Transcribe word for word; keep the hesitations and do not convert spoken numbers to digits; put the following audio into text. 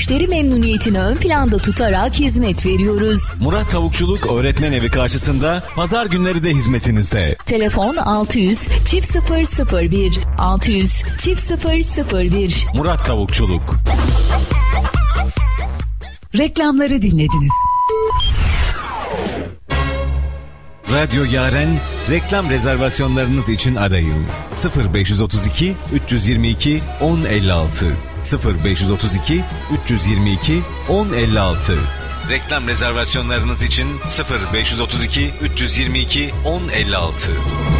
müşteri memnuniyetini ön planda tutarak hizmet veriyoruz. Murat Tavukçuluk Öğretmen Evi karşısında pazar günleri de hizmetinizde. Telefon altı yüz çift sıfır sıfır bir altı yüz çift sıfır sıfır bir. Murat Tavukçuluk. Reklamları dinlediniz. Radyo Yaren reklam rezervasyonlarınız için arayın. sıfır beş otuz iki üç yirmi iki on elli altı sıfır beş otuz iki üç yirmi iki on elli altı. Reklam rezervasyonlarınız için sıfır beş otuz iki üç yirmi iki on elli altı.